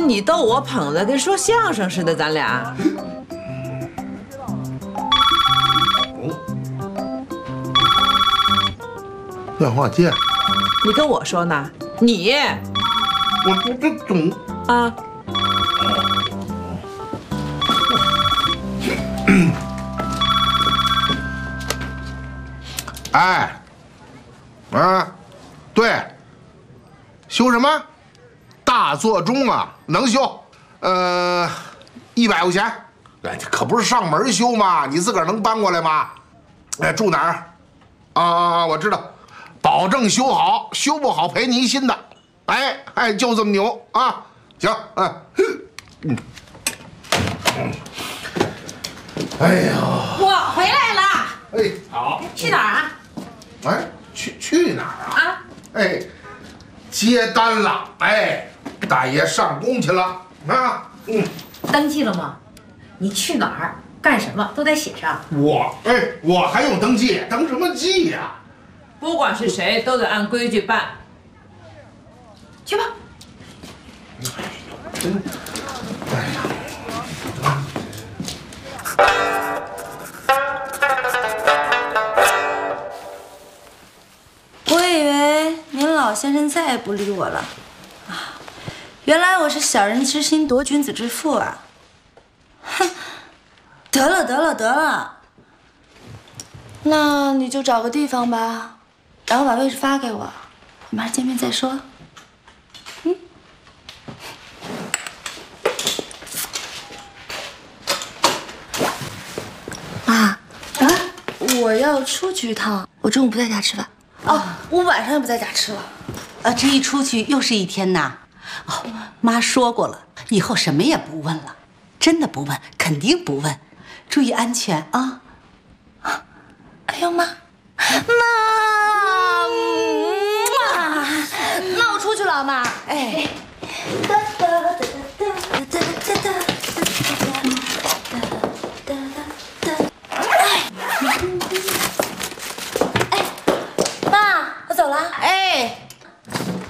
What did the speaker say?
你逗我捧的跟说相声似的，咱俩。 电话接。 你跟我说呢？你。 我这懂啊。 哎，啊，对，修什么？大座钟啊，能修，100块钱。哎，这可不是上门修吗？你自个儿能搬过来吗？哎，住哪儿？啊，我知道，保证修好，修不好赔你一新的。哎，就这么牛啊！行，哎呀， 我回来了。 哎，好， 去哪儿啊？ 哎，去哪儿啊？ 啊？ 哎，接单了。哎，大爷上工去了啊。 登记了吗？你去哪儿干什么都得写上。 我还用登记？登什么记呀？ 不管是谁，都得按规矩办。 去吧。 哎呀。 我以为您老先生再也不理我了，啊，原来我是小人之心夺君子之腹啊！哼，得了，那你就找个地方吧，然后把位置发给我，我们还是见面再说。妈，我要出去一趟，我中午不在家吃饭。哦，我晚上也不在家吃了。 这一出去又是一天呐。哦，妈说过了，以后什么也不问了，真的不问，肯定不问，注意安全啊。 哎呦妈，那我出去了，妈。哎，哒哒哒